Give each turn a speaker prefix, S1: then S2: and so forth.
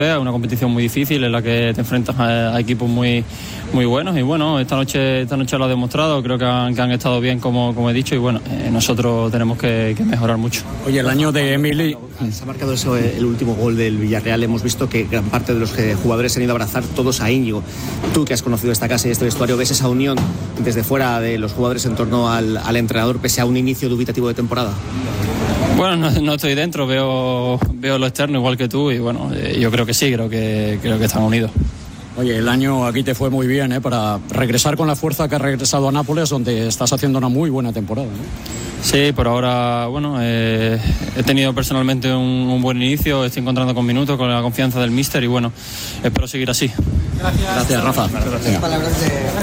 S1: Es una competición muy difícil en la que te enfrentas a equipos muy buenos y bueno, esta noche lo ha demostrado, creo que han estado bien como he dicho y bueno, nosotros tenemos que mejorar mucho.
S2: Oye, el año de Emily...
S3: Se ha marcado eso, el último gol del Villarreal, hemos visto que gran parte de los jugadores se han ido a abrazar todos a Íñigo. Tú que has conocido esta casa y este vestuario, ¿ves esa unión desde fuera de los jugadores en torno al entrenador pese a un inicio dubitativo de temporada?
S1: Bueno, no estoy dentro, veo lo externo igual que tú y bueno, yo creo que sí, creo que están unidos.
S2: Oye, el año aquí te fue muy bien, para regresar con la fuerza que has regresado a Nápoles, donde estás haciendo una muy buena temporada, ¿no?
S1: Sí, por ahora, bueno, he tenido personalmente un buen inicio, estoy encontrando con minutos, con la confianza del míster y bueno, espero seguir así.
S2: Gracias, Rafa. Gracias.